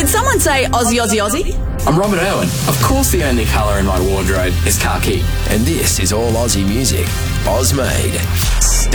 Would someone say Aussie, Aussie, Aussie? I'm Robert Irwin. Of course the only colour in my wardrobe is khaki. And this is all Aussie music. Ozmade.